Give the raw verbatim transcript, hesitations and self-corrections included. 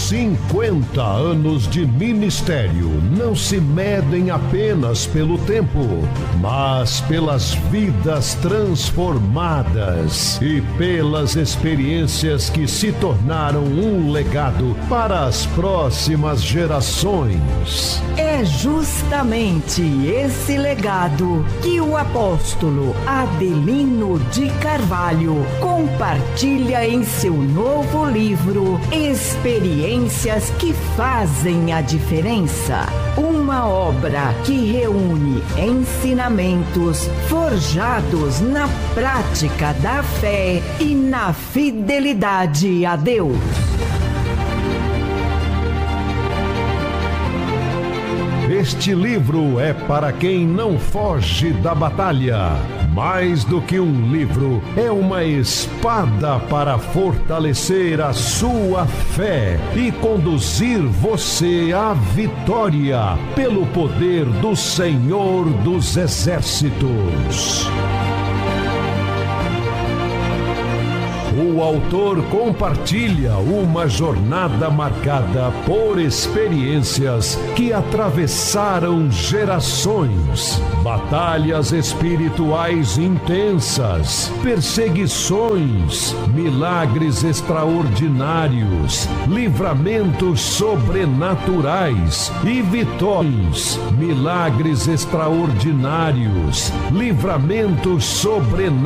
cinquenta anos de ministério não se medem apenas pelo tempo, mas pelas vidas transformadas e pelas experiências que se tornaram um legado para as próximas gerações. É justamente esse legado que o apóstolo Adelino de Carvalho compartilha em seu novo livro Experiências que Fazem a Diferença. Uma obra que reúne ensinamentos forjados na prática da fé e na fidelidade a Deus. Este livro é para quem não foge da batalha. Mais do que um livro, é uma espada para fortalecer a sua fé e conduzir você à vitória pelo poder do Senhor dos Exércitos. O autor compartilha uma jornada marcada por experiências que atravessaram gerações, batalhas espirituais intensas, perseguições, milagres extraordinários, livramentos sobrenaturais e vitórias. Milagres extraordinários, livramentos sobrenaturais